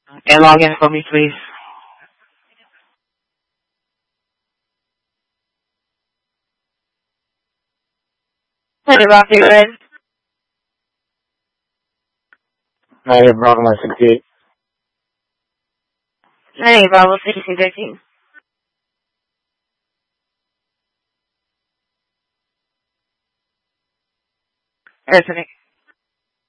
And log in for me, please. Hey, Rocky, good. 90 Bravo 68. Hey, Bravo 1613. Yes,